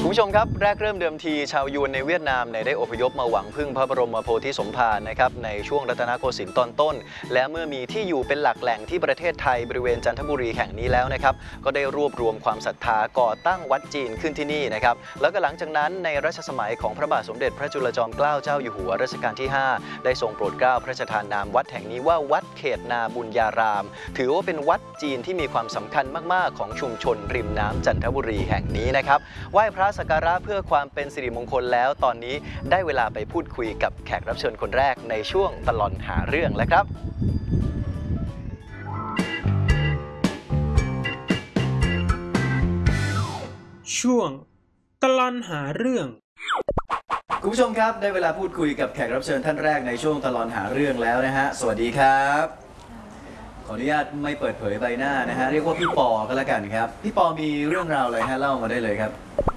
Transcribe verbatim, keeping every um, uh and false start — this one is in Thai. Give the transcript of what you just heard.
คุณผู้ชมครับแรกเริ่มเดิมทีชาวยวนในเวียดนามได้อพยพมาหวังพึ่งพระบรมโพธิสมภารนะครับในช่วงรัตนโกสินทร์ตอนต้นและเมื่อมีที่อยู่เป็นหลักแหล่งที่ประเทศไทยบริเวณจันทบุรีแห่งนี้แล้วนะครับก็ได้รวบรวมความศรัทธาก่อตั้งวัดจีนขึ้นที่นี่นะครับแล้วก็หลังจากนั้นในรัชสมัยของพระบาทสมเด็จพระจุลจอมเกล้าเจ้าอยู่หัวรัชกาลที่ห้าได้ทรงโปรดเกล้าพระราชทานนามวัดแห่งนี้ว่าวัดเขตนาบุญญารามถือว่าเป็นวัดจีนที่มีความสำคัญมากๆของชุมชนริมน้ำจันทบุรีแห่งนี้นะครับไหว้พระสักการะเพื่อความเป็นสิริมงคลแล้วตอนนี้ได้เวลาไปพูดคุยกับแขกรับเชิญคนแรกในช่วงตลอดหาเรื่องแล้วครับช่วงตลอดหาเรื่องคุณผู้ชมครับได้เวลาพูดคุยกับแขกรับเชิญท่านแรกในช่วงตลอดหาเรื่องแล้วนะฮะสวัสดีครับขออนุญาตไม่เปิดเผยใบหน้านะฮะเรียกว่าพี่ปอก็แล้วกันครับพี่ปอมีเรื่องราวอะไรฮะเล่ามาได้เลยครับ